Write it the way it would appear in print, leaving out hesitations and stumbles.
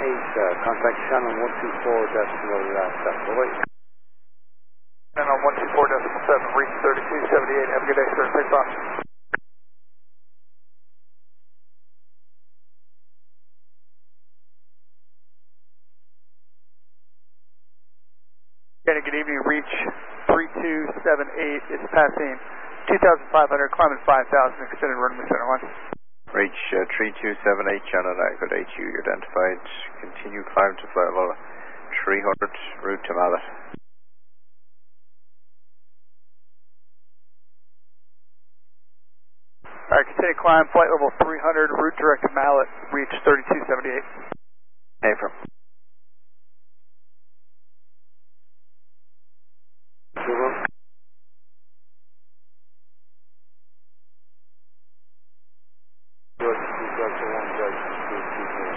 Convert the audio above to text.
contact Shannon 124.7. And on 124.7, reach 3278. Have a good day, sir. Thanks off. Good evening, reach 3278. It's passing 2,500, climbing 5,000, extended runway center line. Reach 3278, Shannon, Echo HU, identified. Continue climb to flight level 300, route to Mallet. Alright, continue climb, flight level 300, route direct to Mallet, reach 3278. Affirm.